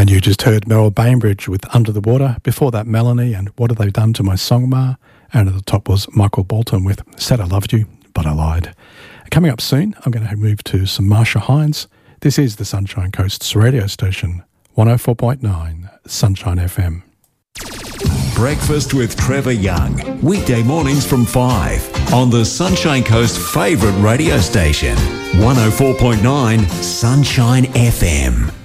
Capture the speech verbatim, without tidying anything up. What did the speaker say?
And you just heard Merrill Bainbridge with Under the Water. Before that, Melanie and What Have They Done to My Songma? And at the top was Michael Bolton with Said I Loved You, But I Lied. Coming up soon, I'm going to move to some Marsha Hines. This is the Sunshine Coast's radio station, one oh four point nine Sunshine F M. Breakfast with Trevor Young, weekday mornings from five on the Sunshine Coast's favourite radio station, one oh four point nine Sunshine F M.